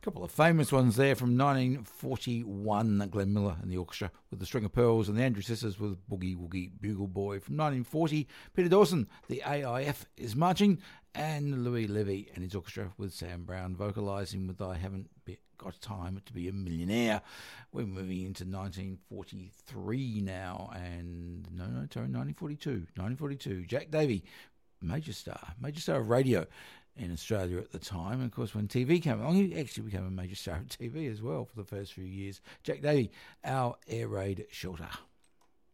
A couple of famous ones there from 1941, Glenn Miller and the orchestra with the String of Pearls, and the Andrews Sisters with Boogie Woogie Bugle Boy. From 1940, Peter Dawson, the AIF is Marching, and Louis Levy and his orchestra with Sam Brown vocalising with I Haven't Got Time to Be a Millionaire. We're moving into 1943 now, and 1942. Jack Davey, major star of radio in Australia at the time, and of course when TV came along he actually became a major star of TV as well for the first few years. Jack Davey, Our Air Raid Shelter.